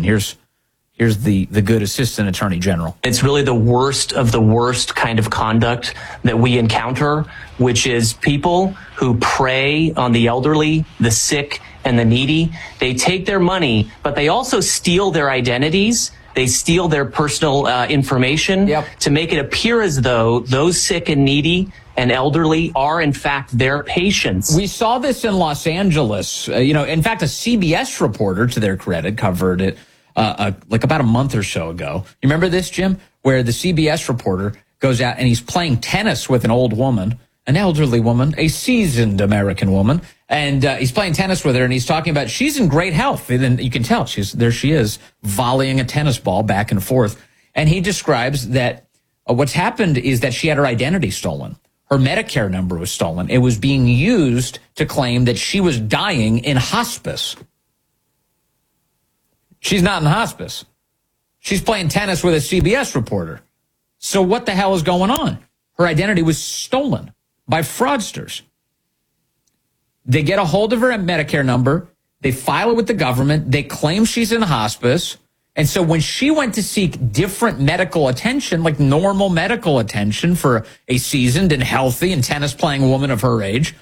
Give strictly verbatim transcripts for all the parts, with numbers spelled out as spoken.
And here's here's the, the good assistant attorney general. It's really the worst of the worst kind of conduct that we encounter, which is people who prey on the elderly, the sick, and the needy. They take their money, but they also steal their identities. They steal their personal uh, information yep. to make it appear as though those sick and needy and elderly are, in fact, their patients. We saw this in Los Angeles. Uh, you know, in fact, a C B S reporter, to their credit, covered it uh, uh, like about a month or so ago. You remember this, Jim? Where the C B S reporter goes out and he's playing tennis with an old woman, an elderly woman, a seasoned American woman, and uh, he's playing tennis with her, and he's talking about she's in great health. And you can tell she's there. She is volleying a tennis ball back and forth, and he describes that uh, what's happened is that she had her identity stolen. Her Medicare number was stolen. It was being used to claim that she was dying in hospice. She's not in hospice. She's playing tennis with a C B S reporter. So what the hell is going on? Her identity was stolen by fraudsters. They get a hold of her Medicare number. They file it with the government. They claim she's in hospice. And so when she went to seek different medical attention, like normal medical attention for a seasoned and healthy and tennis-playing woman of her age,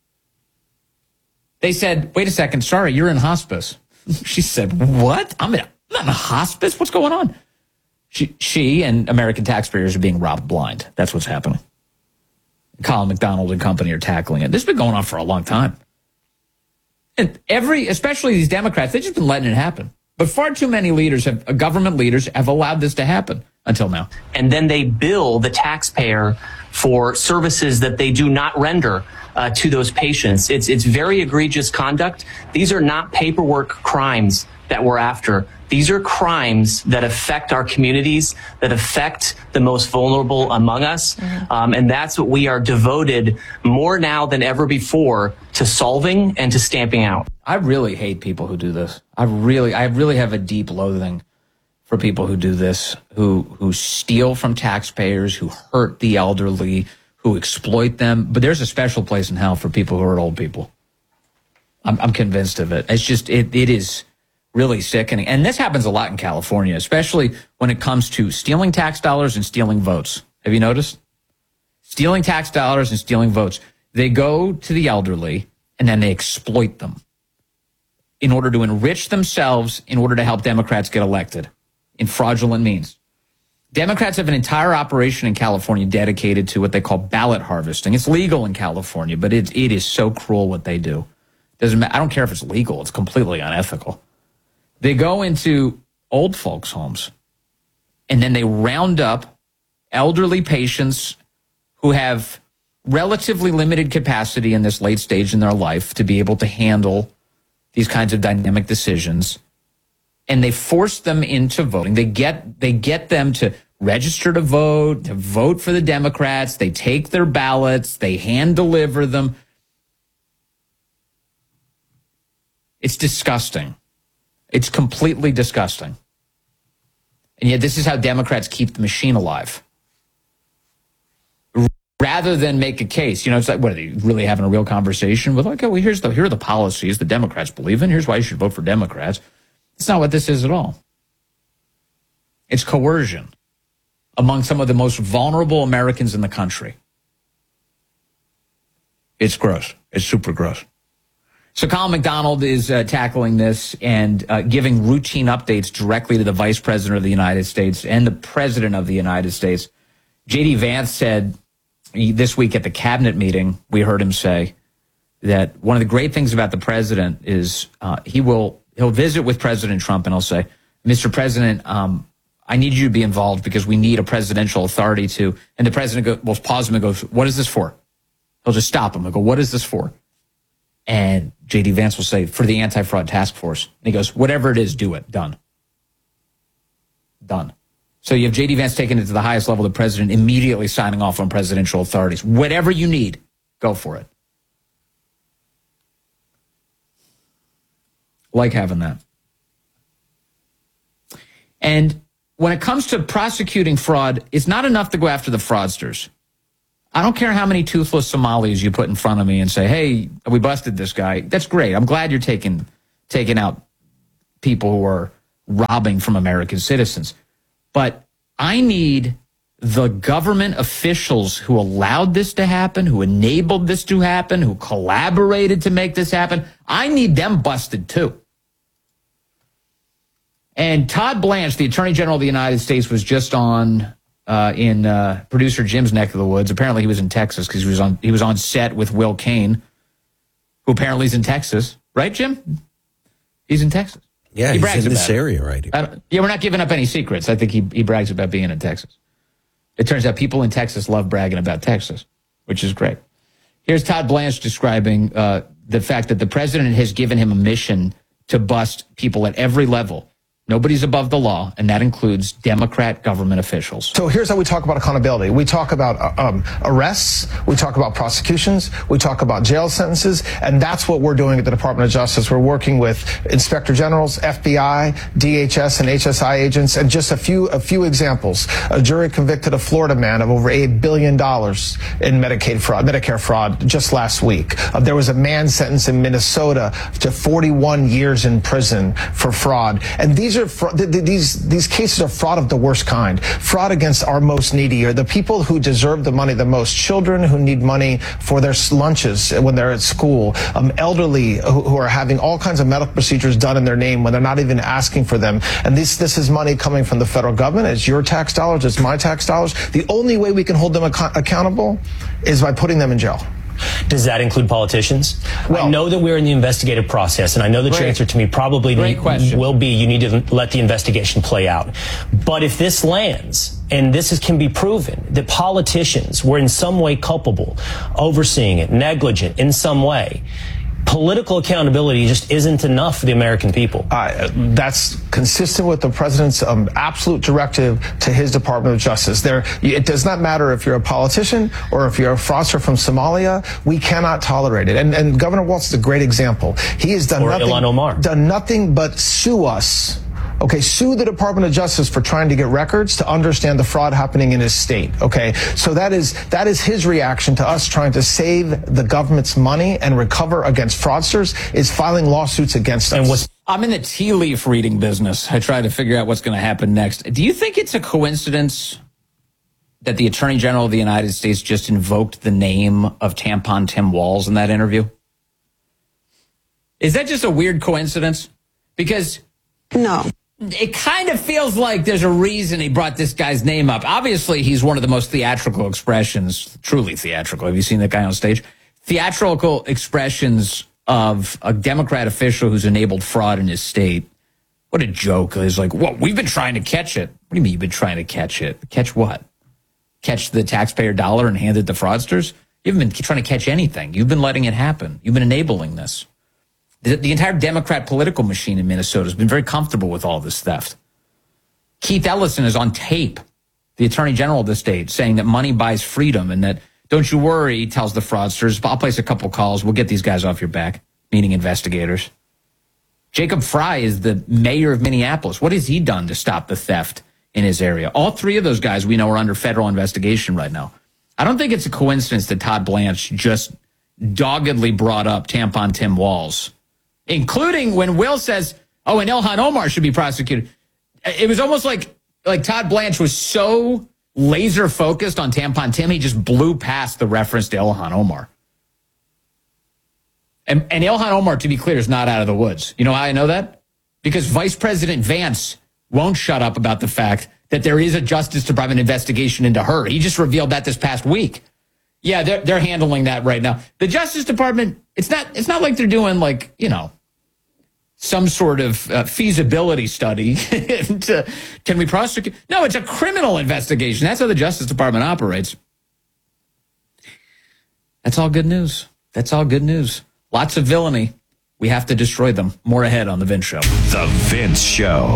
they said, wait a second, sorry, you're in hospice. She said, what? I'm in, I'm not in a hospice? What's going on? She, she and American taxpayers are being robbed blind. That's what's happening. Colin McDonald and company are tackling it. This has been going on for a long time. And every, especially these Democrats, they've just been letting it happen. But far too many leaders, have, government leaders, have allowed this to happen until now. And then they bill the taxpayer for services that they do not render uh, to those patients. It's it's very egregious conduct. These are not paperwork crimes that we're after. These are crimes that affect our communities, that affect the most vulnerable among us. Mm-hmm. Um, and that's what we are devoted more now than ever before to solving and to stamping out. I really hate people who do this. I really, I really have a deep loathing for people who do this, who, who steal from taxpayers, who hurt the elderly, who exploit them. But there's a special place in hell for people who hurt old people. I'm, I'm convinced of it. It's just, it, it is really sickening. And this happens a lot in California, especially when it comes to stealing tax dollars and stealing votes. Have you noticed? Stealing tax dollars and stealing votes. They go to the elderly and then they exploit them in order to enrich themselves, in order to help Democrats get elected in fraudulent means. Democrats have an entire operation in California dedicated to what they call ballot harvesting. It's legal in California, but it, it is so cruel what they do. Doesn't matter. I don't care if it's legal. It's completely unethical. They go into old folks' homes, and then they round up elderly patients who have relatively limited capacity in this late stage in their life to be able to handle these kinds of dynamic decisions, and they force them into voting. They get they get them to register to vote, to vote for the Democrats. They take their ballots. They hand deliver them. It's disgusting. It's completely disgusting. And yet this is how Democrats keep the machine alive. Rather than make a case, you know, it's like, what, are they really having a real conversation with, okay, well, here's the, here are the policies the Democrats believe in. Here's why you should vote for Democrats. It's not what this is at all. It's coercion among some of the most vulnerable Americans in the country. It's gross. It's super gross. So Colin McDonald is uh, tackling this and uh, giving routine updates directly to the Vice President of the United States and the President of the United States. J D Vance said this week at the cabinet meeting, we heard him say that one of the great things about the president is uh, he will he'll visit with President Trump and he'll say, Mister President, um, I need you to be involved because we need a presidential authority to. And the president go, will pause him and goes, what is this for? He'll just stop him and go, what is this for? And J D Vance will say, for the anti-fraud task force. And he goes, whatever it is, do it. Done. Done. So you have J D Vance taking it to the highest level, the president immediately signing off on presidential authorities. Whatever you need, go for it. Like having that. And when it comes to prosecuting fraud, it's not enough to go after the fraudsters. I don't care how many toothless Somalis you put in front of me and say, hey, we busted this guy. That's great. I'm glad you're taking taking out people who are robbing from American citizens. But I need the government officials who allowed this to happen, who enabled this to happen, who collaborated to make this happen. I need them busted too. And Todd Blanche, the Attorney General of the United States, was just on uh, in uh, producer Jim's neck of the woods. Apparently, he was in Texas because he was on he was on set with Will Cain, who apparently is in Texas, right, Jim? He's in Texas. Yeah, he he's in this it. area, right? Yeah, we're not giving up any secrets. I think he he brags about being in Texas. It turns out people in Texas love bragging about Texas, which is great. Here's Todd Blanche describing uh, the fact that the president has given him a mission to bust people at every level. Nobody's above the law, and that includes Democrat government officials. So here's how we talk about accountability. We talk about um, arrests, we talk about prosecutions, we talk about jail sentences, and that's what we're doing at the Department of Justice. We're working with inspector generals, F B I, D H S, and H S I agents, and just a few a few examples. A jury convicted a Florida man of over eight billion dollars in Medicaid fraud, Medicare fraud just last week. Uh, there was a man sentenced in Minnesota to forty-one years in prison for fraud, and these are fra- th- th- these these cases are fraud of the worst kind. Fraud against our most needy, or the people who deserve the money the most. Children who need money for their lunches when they're at school. Um, elderly who, who are having all kinds of medical procedures done in their name when they're not even asking for them. And this this is money coming from the federal government. It's your tax dollars. It's my tax dollars. The only way we can hold them ac- accountable is by putting them in jail. Does that include politicians? Well, I know that we're in the investigative process, and I know that great. your answer to me probably Great question. will be you need to let the investigation play out. But if this lands, and this is, can be proven, that politicians were in some way culpable, overseeing it, negligent in some way, political accountability just isn't enough for the American people. Uh, that's consistent with the president's um, absolute directive to his Department of Justice. There, it does not matter if you're a politician or if you're a fraudster from Somalia. We cannot tolerate it. And, and Governor Walz is a great example. He has done Or nothing, Ilhan Omar. done nothing but sue us. Okay, sue the Department of Justice for trying to get records to understand the fraud happening in his state. Okay, so that is that is his reaction to us trying to save the government's money and recover against fraudsters, is filing lawsuits against us. And what's I'm in the tea leaf reading business. I try to figure out what's going to happen next. Do you think it's a coincidence that the Attorney General of the United States just invoked the name of Tampon Tim Walz in that interview? Is that just a weird coincidence? Because no. It kind of feels like there's a reason he brought this guy's name up. Obviously, he's one of the most theatrical expressions, truly theatrical. Have you seen that guy on stage? Theatrical expressions of a Democrat official who's enabled fraud in his state. What a joke. It's like, well, we've been trying to catch it. What do you mean you've been trying to catch it? Catch what? Catch the taxpayer dollar and hand it to fraudsters? You haven't been trying to catch anything. You've been letting it happen. You've been enabling this. The, the entire Democrat political machine in Minnesota has been very comfortable with all this theft. Keith Ellison is on tape, the Attorney General of the state, saying that money buys freedom and that, don't you worry, he tells the fraudsters, I'll place a couple calls. We'll get these guys off your back, meaning investigators. Jacob Fry is the mayor of Minneapolis. What has he done to stop the theft in his area? All three of those guys we know are under federal investigation right now. I don't think it's a coincidence that Todd Blanche just doggedly brought up Tampon Tim Walz, including when Will says, oh, and Ilhan Omar should be prosecuted. It was almost like like Todd Blanche was so laser focused on Tampon Tim, he just blew past the reference to Ilhan Omar. And, and Ilhan Omar, to be clear, is not out of the woods. You know how I know that? Because Vice President Vance won't shut up about the fact that there is a Justice Department investigation into her. He just revealed that this past week. Yeah, they're, they're handling that right now. The Justice Department, it's not, it's not like they're doing, like, you know, some sort of uh, feasibility study. to, can we prosecute? No, it's a criminal investigation. That's how the Justice Department operates. That's all good news. That's all good news. Lots of villainy. We have to destroy them. More ahead on The Vince Show. The Vince Show.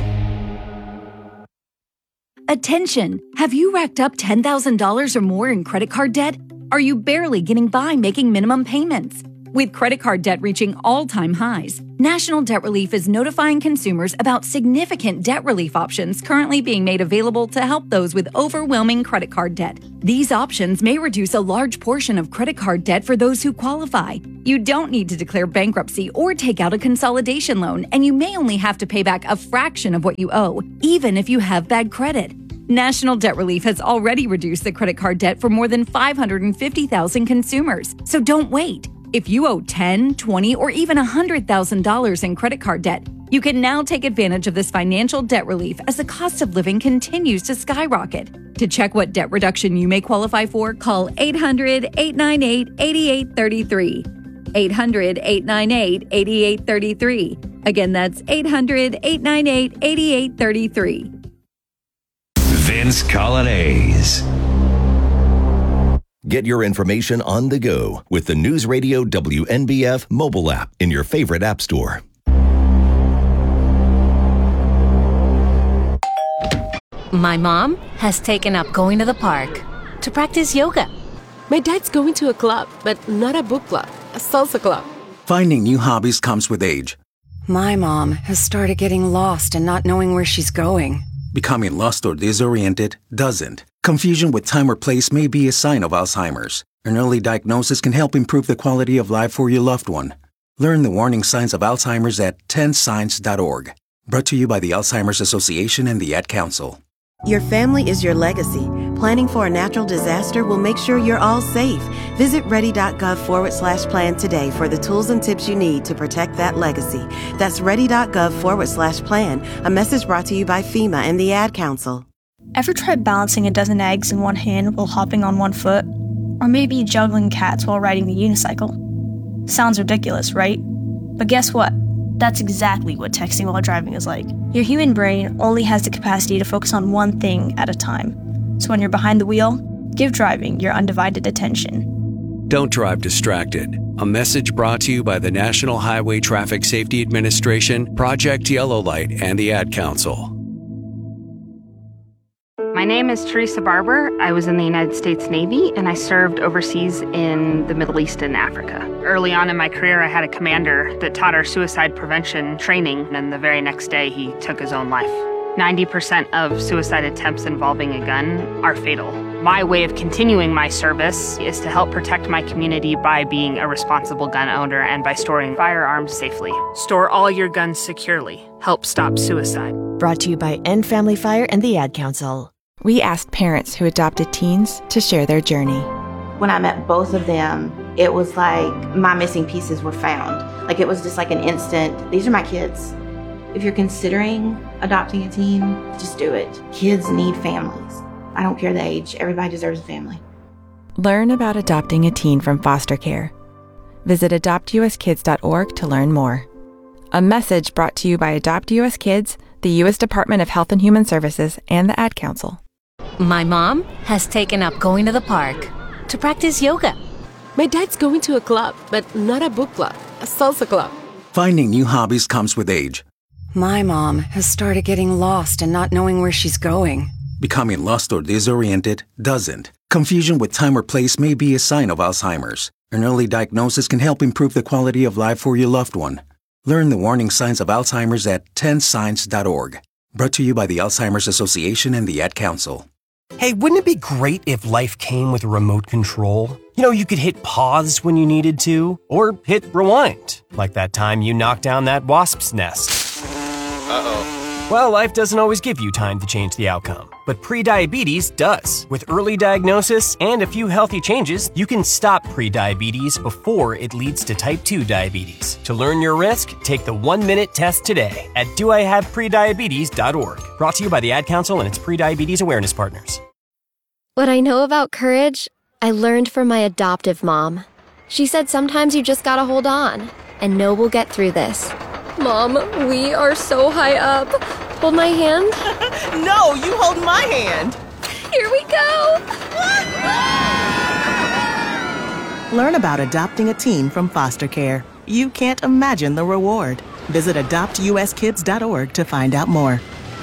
Attention! Have you racked up ten thousand dollars or more in credit card debt? Are you barely getting by making minimum payments? With credit card debt reaching all-time highs, National Debt Relief is notifying consumers about significant debt relief options currently being made available to help those with overwhelming credit card debt. These options may reduce a large portion of credit card debt for those who qualify. You don't need to declare bankruptcy or take out a consolidation loan, and you may only have to pay back a fraction of what you owe, even if you have bad credit. National Debt Relief has already reduced the credit card debt for more than five hundred fifty thousand consumers, so don't wait. If you owe ten thousand dollars, twenty thousand dollars, or even one hundred thousand dollars in credit card debt, you can now take advantage of this financial debt relief as the cost of living continues to skyrocket. To check what debt reduction you may qualify for, call eight hundred, eight nine eight, eight eight three three. eight hundred, eight nine eight, eight eight three three. Again, that's eight hundred, eight nine eight, eight eight three three. Vince Coglianese. Get your information on the go with the News Radio W N B F mobile app in your favorite app store. My mom has taken up going to the park to practice yoga. My dad's going to a club, but not a book club, a salsa club. Finding new hobbies comes with age. My mom has started getting lost and not knowing where she's going. Becoming lost or disoriented doesn't. Confusion with time or place may be a sign of Alzheimer's. An early diagnosis can help improve the quality of life for your loved one. Learn the warning signs of Alzheimer's at ten signs dot org. Brought to you by the Alzheimer's Association and the Ad Council. Your family is your legacy. Planning for a natural disaster will make sure you're all safe. Visit ready.gov forward slash plan today for the tools and tips you need to protect that legacy. That's ready.gov forward slash plan. A message brought to you by FEMA and the Ad Council. Ever tried balancing a dozen eggs in one hand while hopping on one foot? Or maybe juggling cats while riding the unicycle? Sounds ridiculous, right? But guess what? That's exactly what texting while driving is like. Your human brain only has the capacity to focus on one thing at a time. So when you're behind the wheel, give driving your undivided attention. Don't drive distracted. A message brought to you by the National Highway Traffic Safety Administration, Project Yellow Light, and the Ad Council. My name is Teresa Barber. I was in the United States Navy, and I served overseas in the Middle East and Africa. Early on in my career, I had a commander that taught our suicide prevention training, and the very next day, he took his own life. ninety percent of suicide attempts involving a gun are fatal. My way of continuing my service is to help protect my community by being a responsible gun owner and by storing firearms safely. Store all your guns securely. Help stop suicide. Brought to you by End Family Fire and the Ad Council. We asked parents who adopted teens to share their journey. When I met both of them, it was like my missing pieces were found. Like it was just like an instant, these are my kids. If you're considering adopting a teen, just do it. Kids need families. I don't care the age. Everybody deserves a family. Learn about adopting a teen from foster care. Visit adopt u s kids dot org to learn more. A message brought to you by Adopt U S Kids, the U S Department of Health and Human Services, and the Ad Council. My mom has taken up going to the park to practice yoga. My dad's going to a club, but not a book club, a salsa club. Finding new hobbies comes with age. My mom has started getting lost and not knowing where she's going. Becoming lost or disoriented doesn't. Confusion with time or place may be a sign of Alzheimer's. An early diagnosis can help improve the quality of life for your loved one. Learn the warning signs of Alzheimer's at ten signs dot org. Brought to you by the Alzheimer's Association and the Ad Council. Hey, wouldn't it be great if life came with a remote control? You know, you could hit pause when you needed to, or hit rewind, like that time you knocked down that wasp's nest. Uh-oh. Well, life doesn't always give you time to change the outcome, but prediabetes does. With early diagnosis and a few healthy changes, you can stop prediabetes before it leads to type two diabetes. To learn your risk, take the one-minute test today at do I have prediabetes dot org. Brought to you by the Ad Council and its prediabetes awareness partners. What I know about courage, I learned from my adoptive mom. She said sometimes you just gotta hold on and know we'll get through this. Mom, we are so high up. Hold my hand. No, you hold my hand. Here we go. Learn about adopting a teen from foster care. You can't imagine the reward. Visit adopt u s kids dot org to find out more.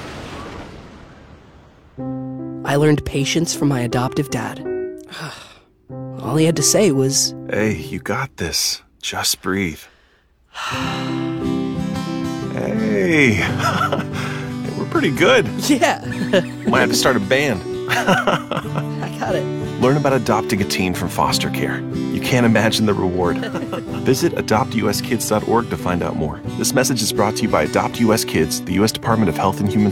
I learned patience from my adoptive dad. All he had to say was, "Hey, you got this. Just breathe. Hey, we're pretty good. Yeah. Might have to start a band. I got it. Learn about adopting a teen from foster care. You can't imagine the reward. Visit adopt u s kids dot org to find out more. This message is brought to you by Adopt U S Kids, the U S Department of Health and Human